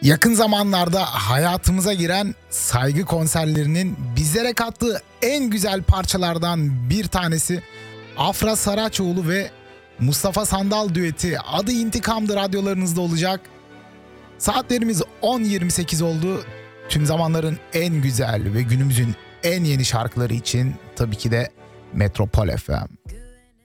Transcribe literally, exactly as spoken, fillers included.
Yakın zamanlarda hayatımıza giren saygı konserlerinin bizlere kattığı en güzel parçalardan bir tanesi Afra Saraçoğlu ve Mustafa Sandal düeti Adı İntikam'dı radyolarınızda olacak. Saatlerimiz on yirmi sekiz oldu. Tüm zamanların en güzel ve günümüzün en yeni şarkıları için tabii ki de Metropol F M.